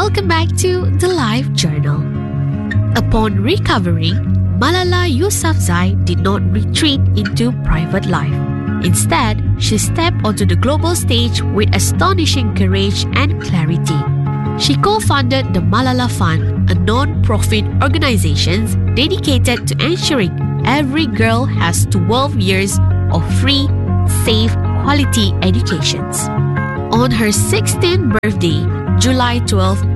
Welcome back to the Life Journal. Upon recovering, Malala Yousafzai did not retreat into private life. Instead, she stepped onto the global stage with astonishing courage and clarity. She co-founded the Malala Fund, a non-profit organization dedicated to ensuring every girl has 12 years of free, safe, quality educations. On her 16th birthday, July 12,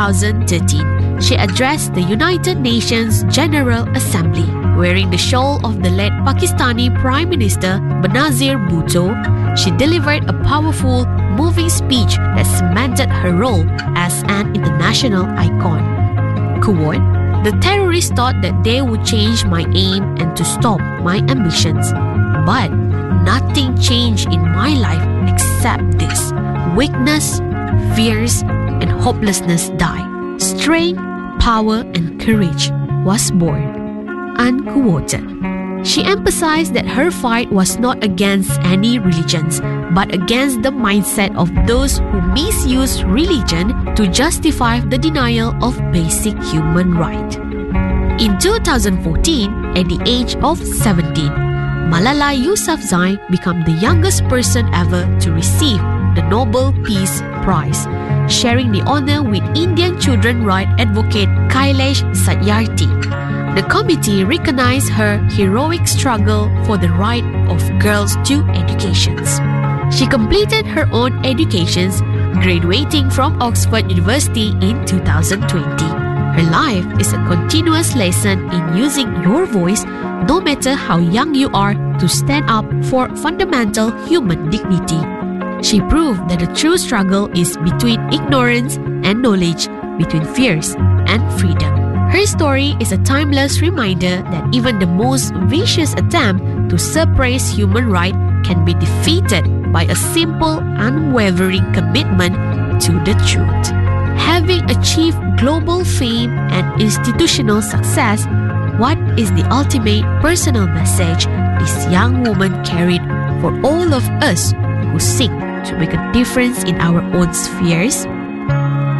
2013, she addressed the United Nations General Assembly. Wearing the shawl of the late Pakistani Prime Minister Benazir Bhutto, she delivered a powerful, moving speech that cemented her role as an international icon. Quote, "The terrorists thought that they would change my aim and to stop my ambitions. But nothing changed in my life except this. Weakness, fears, and hopelessness die. Strength, power, and courage was born." Unquoted. She emphasized that her fight was not against any religions, but against the mindset of those who misuse religion to justify the denial of basic human rights. In 2014, at the age of 17, Malala Yousafzai became the youngest person ever to receive the Nobel Peace Prize, sharing the honor with Indian children's rights advocate Kailash Satyarthi. The committee recognized her heroic struggle for the right of girls to education. She completed her own education, graduating from Oxford University in 2020. Her life is a continuous lesson in using your voice, no matter how young you are, to stand up for fundamental human dignity. She proved that the true struggle is between ignorance and knowledge, between fears and freedom. Her story is a timeless reminder that even the most vicious attempt to suppress human rights can be defeated by a simple, unwavering commitment to the truth. Having achieved global fame and institutional success, what is the ultimate personal message this young woman carried for all of us who seek to make a difference in our own spheres?